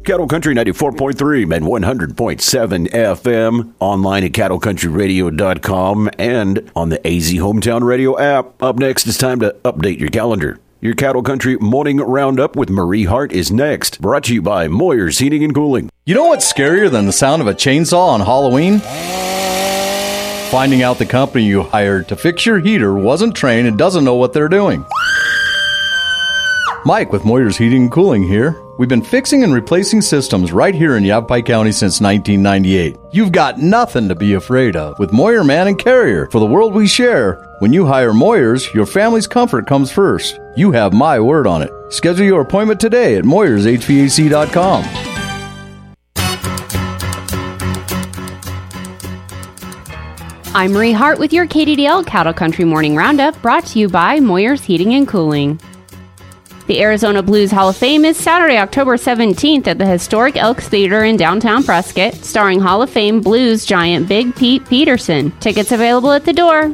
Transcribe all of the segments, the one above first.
Cattle Country 94.3 and 100.7 FM, online at cattlecountryradio.com, and on the AZ Hometown Radio app. Up next, it's time to update your calendar. Your Cattle Country Morning Roundup with Marie Hart is next. Brought to you by Moyer's Heating and Cooling. You know what's scarier than the sound of a chainsaw on Halloween? Finding out the company you hired to fix your heater wasn't trained and doesn't know what they're doing. Mike with Moyer's Heating and Cooling here. We've been fixing and replacing systems right here in Yavapai County since 1998. You've got nothing to be afraid of with Moyer Man and Carrier. For the world we share, when you hire Moyers, your family's comfort comes first. You have my word on it. Schedule your appointment today at MoyersHVAC.com. I'm Marie Hart with your KDDL Cattle Country Morning Roundup, brought to you by Moyer's Heating and Cooling. The Arizona Blues Hall of Fame is Saturday, October 17th at the historic Elks Theater in downtown Prescott, starring Hall of Fame blues giant Big Pete Peterson. Tickets available at the door.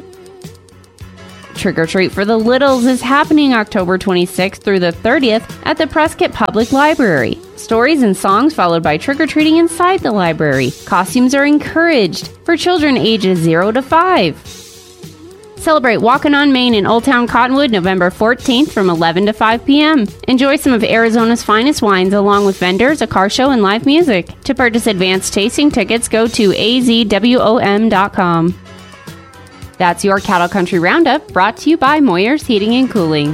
Trick or Treat for the Littles is happening October 26th through the 30th at the Prescott Public Library. Stories and songs followed by trick-or-treating inside the library. Costumes are encouraged for children ages 0 to 5. Celebrate Walkin' on Main in Old Town Cottonwood November 14th from 11 to 5 p.m. Enjoy some of Arizona's finest wines along with vendors, a car show, and live music. To purchase advanced tasting tickets, go to azwom.com. That's your Cattle Country Roundup, brought to you by Moyer's Heating and Cooling.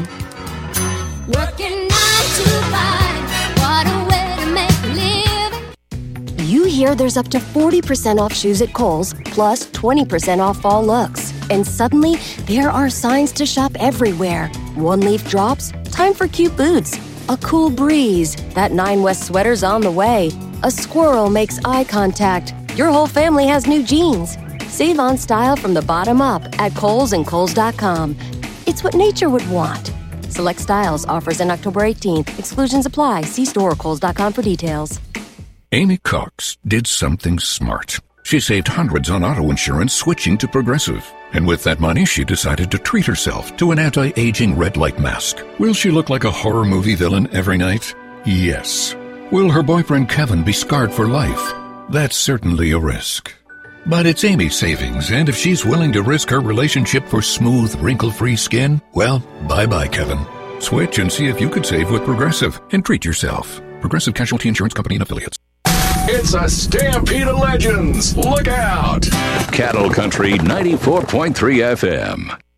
Working 9 to 5, what a way to make a living. You hear there's up to 40% off shoes at Kohl's, plus 20% off fall looks. And suddenly, there are signs to shop everywhere. One leaf drops, time for cute boots. A cool breeze, that 9 West sweater's on the way. A squirrel makes eye contact. Your whole family has new jeans. Save on style from the bottom up at Kohl's and Kohl's.com. It's what nature would want. Select styles, offers in October 18th. Exclusions apply. See store or Kohl's.com for details. Amy Cox did something smart. She saved hundreds on auto insurance switching to Progressive. And with that money, she decided to treat herself to an anti-aging red light mask. Will she look like a horror movie villain every night? Yes. Will her boyfriend Kevin be scarred for life? That's certainly a risk. But it's Amy's savings, and if she's willing to risk her relationship for smooth, wrinkle-free skin, well, bye-bye, Kevin. Switch and see if you could save with Progressive and treat yourself. Progressive Casualty Insurance Company and Affiliates. It's a stampede of legends. Look out! Cattle Country 94.3 FM.